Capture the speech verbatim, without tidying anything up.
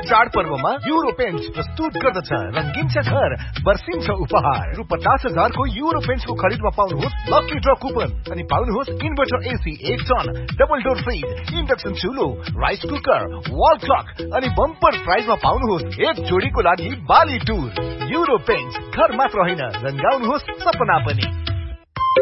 चाडपर्वमा euro paints प्रस्तुत गर्दछ रंगीन छ घर बर्सिन्छ उपहार रु पचास हजार को युरो पेन्ट्सको खरिदमा पाउनुहोस् लकी ड्र कुपन अनि पाउनुहोस् इन्भर्टर एसी एक ton double door fridge induction चुलो rice cooker wall clock अनि बम्पर प्राइजमा पाउनुहोस् एक जोडीको लागि बाली टुर युरो पेन्ट्स घर मात्र होइन रंगाउनुहोस् सपना पनि।